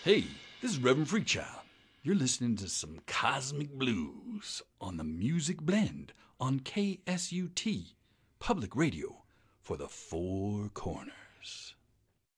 Hey, this is Reverend Freakchild. You're listening to some Cosmic Blues on the Music Blend on KSUT, public radio for the Four Corners.